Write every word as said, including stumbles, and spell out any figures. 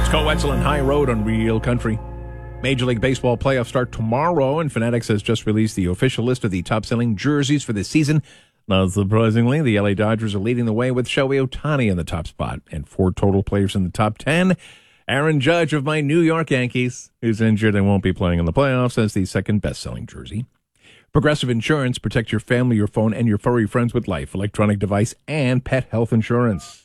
It's Coetzel and High Road on Real Country. Major League Baseball playoffs start tomorrow, and Fanatics has just released the official list of the top-selling jerseys for this season. Not surprisingly, the L A Dodgers are leading the way with Shohei Ohtani in the top spot, and four total players in the top ten. Aaron Judge of my New York Yankees, who's injured and won't be playing in the playoffs, has the second best-selling jersey. Progressive Insurance, protect your family, your phone, and your furry friends with life, electronic device, and pet health insurance.